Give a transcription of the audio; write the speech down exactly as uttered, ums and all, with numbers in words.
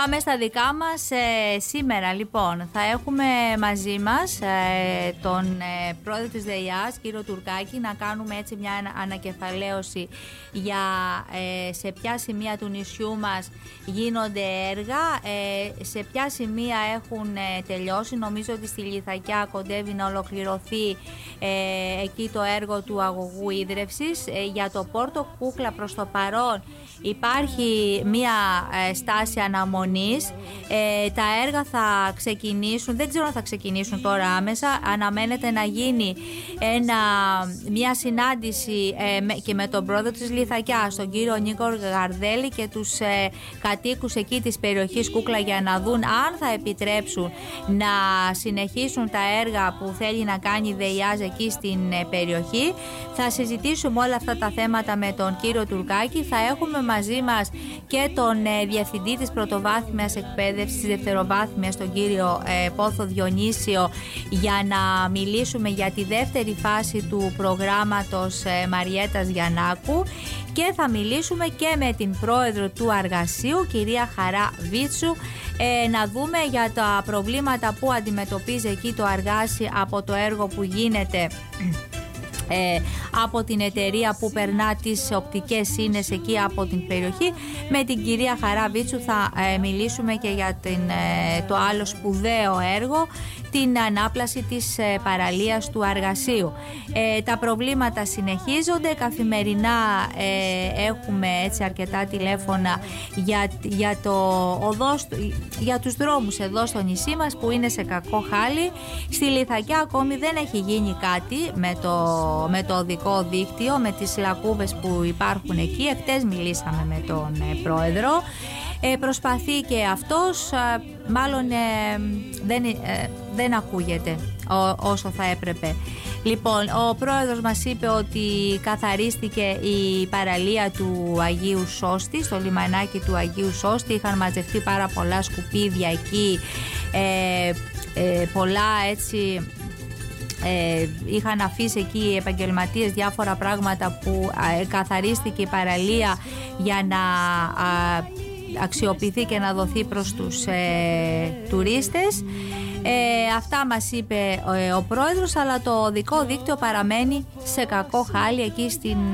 Πάμε στα δικά μας. Ε, σήμερα λοιπόν θα έχουμε μαζί μας ε, τον ε, πρόεδρο της ΔΕΙΑΣ, κύριο Τουρκάκη, να κάνουμε έτσι μια ανακεφαλαίωση για ε, σε ποια σημεία του νησιού μας γίνονται έργα, ε, σε ποια σημεία έχουν ε, τελειώσει. Νομίζω ότι στη Λιθακιά κοντεύει να ολοκληρωθεί ε, εκεί το έργο του αγωγού ίδρευσης. Ε, για το Πόρτο Κούκλα προς το παρόν υπάρχει μια ε, στάση αναμονής. Ε, τα έργα θα ξεκινήσουν, δεν ξέρω αν θα ξεκινήσουν τώρα άμεσα. Αναμένεται να γίνει ένα, μια συνάντηση ε, με, και με τον πρόεδρο της Λιθακιάς, τον κύριο Νίκο Γαρδέλη, και τους ε, κατοίκους εκεί της περιοχής Κούκλα, για να δουν αν θα επιτρέψουν να συνεχίσουν τα έργα που θέλει να κάνει η ΔΕΙΑΣ εκεί στην ε, περιοχή. Θα συζητήσουμε όλα αυτά τα θέματα με τον κύριο Τουρκάκη. Θα έχουμε μαζί μας και τον ε, διευθυντή της πρωτοβάθμιας εκπαίδευσης, δευτεροβάθμιας, τον κύριο ε, Πόθο Διονύσιο, για να μιλήσουμε για τη δεύτερη φάση του προγράμματος ε, Μαριέτας Γιαννάκου, και θα μιλήσουμε και με την πρόεδρο του Αργασίου, κυρία Χαρά Βίτσου, ε, να δούμε για τα προβλήματα που αντιμετωπίζει εκεί το Αργάσι από το έργο που γίνεται Ε, από την εταιρεία που περνά τις οπτικές σύνες εκεί από την περιοχή. Με την κυρία Χαρά Βίτσου θα ε, μιλήσουμε και για την, ε, το άλλο σπουδαίο έργο, την ανάπλαση της ε, παραλίας του Αργασίου. Ε, τα προβλήματα συνεχίζονται. Καθημερινά ε, έχουμε έτσι αρκετά τηλέφωνα για, για, το οδός, για τους δρόμους εδώ στο νησί μας, που είναι σε κακό χάλι. Στη Λιθακιά ακόμη δεν έχει γίνει κάτι με το, με το οδικό δίκτυο, με τις λακκούβες που υπάρχουν εκεί. Εχτες μιλήσαμε με τον ε, πρόεδρο. Ε, προσπαθεί και αυτός, ε, μάλλον ε, δεν, ε, δεν ακούγεται ό, όσο θα έπρεπε. Λοιπόν, ο πρόεδρος μας είπε ότι καθαρίστηκε η παραλία του Αγίου Σώστη, στο λιμανάκι του Αγίου Σώστη. Είχαν μαζευτεί πάρα πολλά σκουπίδια εκεί, ε, ε, πολλά έτσι... Ε, είχαν αφήσει εκεί οι επαγγελματίες διάφορα πράγματα που ε, καθαρίστηκε η παραλία για να α, αξιοποιηθεί και να δοθεί προς τους ε, τουρίστες. Ε, αυτά μας είπε ε, ο πρόεδρος, αλλά το οδικό δίκτυο παραμένει σε κακό χάλι εκεί στην